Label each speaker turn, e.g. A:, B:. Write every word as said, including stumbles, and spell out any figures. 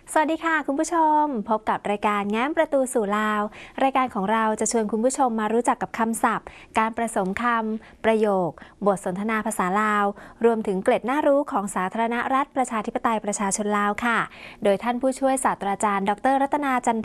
A: สวัสดีค่ะคุณผู้ชมพบกับรายการแง้มประตูสู่ลาวรายการของเราจะชวนคุณผู้ชมมารู้จักกับคำศัพท์การประสมคำประโยคบทสนทนาภาษาลาวรวมถึงเกร็ดน่ารู้ของสาธารณรัฐประชาธิปไตยประชาชนลาวค่ะโดยท่านผู้ช่วยศาสตราจารย์ดรรัตนาจัน